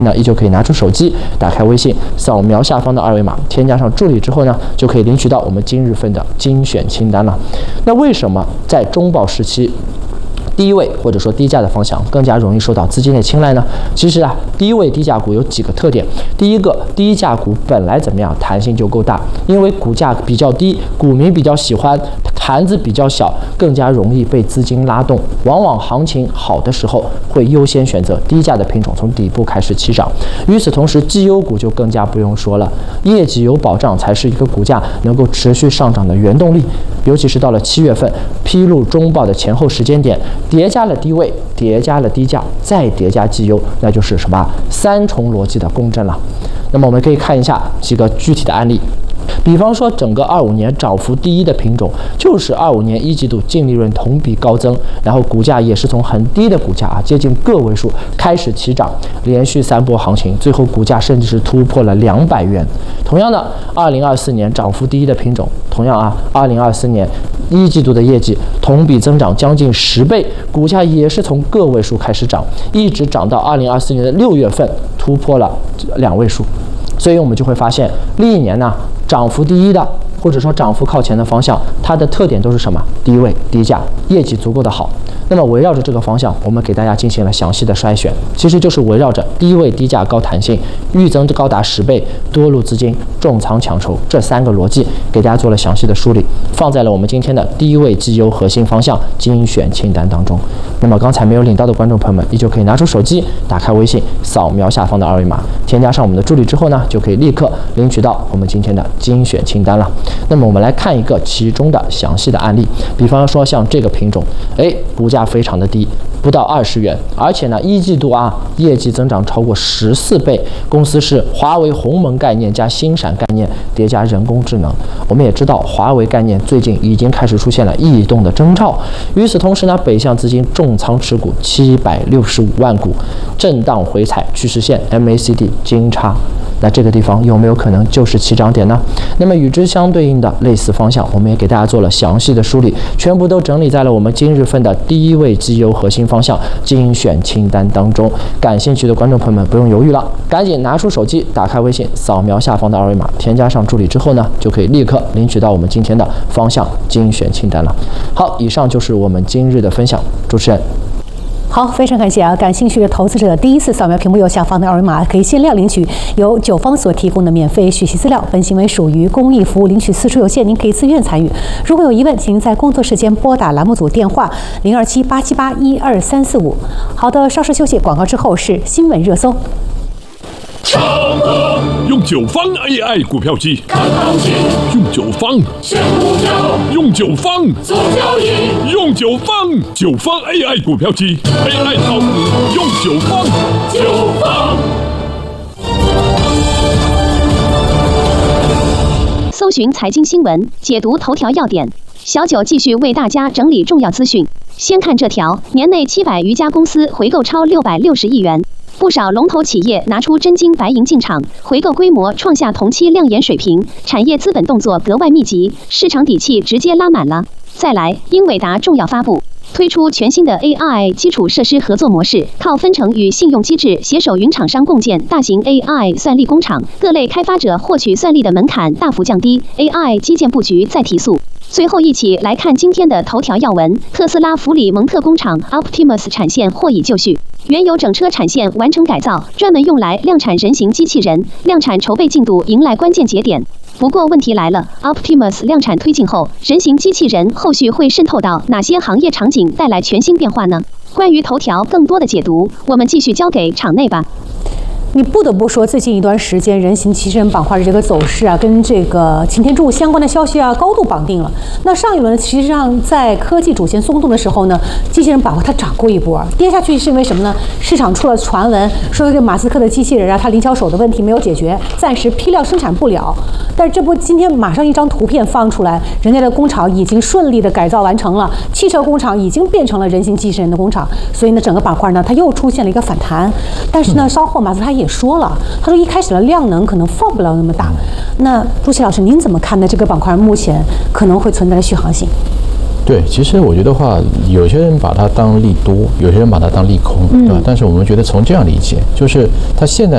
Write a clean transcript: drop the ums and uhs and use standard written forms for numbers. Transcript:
那依旧可以拿出手机，打开微信，扫描下方的二维码，添加上助理之后呢，就可以领取到我们今日份的精选清单了。那为什么在中报时期低位或者说低价的方向更加容易受到资金的青睐呢？其实啊，低位低价股有几个特点。第一个，低价股本来怎么样，弹性就够大，因为股价比较低，股民比较喜欢，盘子比较小，更加容易被资金拉动。往往行情好的时候，会优先选择低价的品种，从底部开始起涨。与此同时，绩优股就更加不用说了，业绩有保障才是一个股价能够持续上涨的原动力。尤其是到了7月份披露中报的前后时间点，叠加了低位，叠加了低价，再叠加绩优，那就是什么3重逻辑的共振了。那么我们可以看一下几个具体的案例。比方说，整个25年涨幅第一的品种就是25年1季度净利润同比高增，然后股价也是从很低的股价接近个位数开始起涨，连续3波行情，最后股价甚至是突破了200元。同样的，2024年涨幅第一的品种，同样啊，2024年1季度的业绩同比增长将近10倍，股价也是从个位数开始涨，一直涨到2024年的6月份突破了2位数。所以我们就会发现，历年呢涨幅第一的，或者说涨幅靠前的方向，它的特点都是什么？低位、低价，业绩足够的好。那么围绕着这个方向，我们给大家进行了详细的筛选，其实就是围绕着低位、低价、高弹性、预增高达10倍、多路资金、重仓抢筹这3个逻辑，给大家做了详细的梳理，放在了我们今天的低位绩优核心方向精选清单当中。那么刚才没有领到的观众朋友们，依旧可以拿出手机，打开微信，扫描下方的二维码，添加上我们的助理之后呢，就可以立刻领取到我们今天的精选清单了。那么我们来看一个其中的详细的案例，比方说像这个品种，股价非常的低，不到20元，而且呢1季度业绩增长超过14倍，公司是华为鸿蒙概念加星闪概念叠加人工智能。我们也知道华为概念最近已经开始出现了异动的征兆。与此同时呢，北向资金重仓持股765万股，震荡回踩趋势线 MACD 金叉。那这个地方有没有可能就是起涨点呢？那么与之相对应的类似方向，我们也给大家做了详细的梳理，全部都整理在了我们今日份的低位绩优核心方向精选清单当中。感兴趣的观众朋友们不用犹豫了，赶紧拿出手机，打开微信，扫描下方的二维码，添加上助理之后呢，就可以立刻领取到我们今天的方向精选清单了。好，以上就是我们今日的分享，主持人。 好，非常感谢啊！感兴趣的投资者第一次扫描屏幕右下方的二维码，可以限量领取由9方所提供的免费学习资料。本行为属于公益服务，领取次数有限，您可以自愿参与。如果有疑问，请在工作时间拨打栏目组电话027-878-12345。好的，稍事休息，广告之后是新闻热搜。 用9方 AI 股票机看行情，用9方选股票，用9方做交易，用9方AI 股票机 AI 炒股，用9方。 搜寻财经新闻，解读头条要点。小九继续为大家整理重要资讯。先看这条，年内700余家公司回购超660亿元。不少龙头企业拿出真金白银进场，回购规模创下同期亮眼水平，产业资本动作格外密集，市场底气直接拉满了。再来，英伟达重要发布，推出全新的 AI 基础设施合作模式，靠分成与信用机制携手云厂商共建大型 AI 算力工厂，各类开发者获取算力的门槛大幅降低 ，AI 基建布局再提速。最后一起来看今天的头条要闻，特斯拉弗里蒙特工厂 Optimus 产线获已就绪，原有整车产线完成改造，专门用来量产人形机器人，量产筹备进度迎来关键节点。不过问题来了 ，Optimus 量产推进后，人形机器人后续会渗透到哪些行业场景，带来全新变化呢？关于头条更多的解读，我们继续交给场内吧。 你不得不说，最近一段时间，人形机器人板块的这个走势啊，跟这个擎天柱相关的消息啊，高度绑定了。那上一轮其实上在科技主线松动的时候呢，机器人板块它涨过一波，跌下去是因为什么呢？市场出了传闻说这个马斯克的机器人啊，它灵巧手的问题没有解决，暂时批量生产不了。但是这不今天马上一张图片放出来，人家的工厂已经顺利的改造完成了，汽车工厂已经变成了人形机器人的工厂，所以呢，整个板块呢它又出现了一个反弹。但是呢，稍后马斯克也说了，他说一开始的量能可能放不了那么大。那朱琦老师，您怎么看待这个板块目前可能会存在的续航性？ 对，其实我觉得话，有些人把它当利多，有些人把它当利空，对吧？但是我们觉得从这样理解，就是它现在